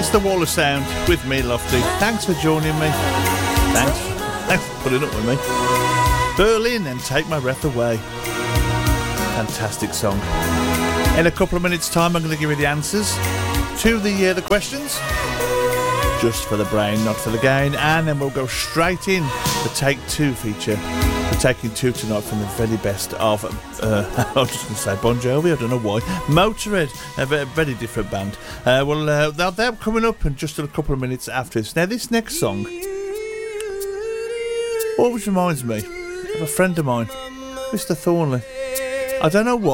It's the Wall of Sound with me, Lofty. Thanks for joining me. Thanks for putting up with me. Berlin and Take My Breath Away. Fantastic song. In a couple of minutes' time, I'm going to give you the answers to the questions. Just for the brain, not for the gain. And then we'll go straight in the Take Two feature. We're taking two tonight from the very best of, I was just going to say Bon Jovi, I don't know why. Motorhead, a very different band. They're coming up in just a couple of minutes after this. Now, this next song always reminds me of a friend of mine, Mr. Thornley. I don't know why.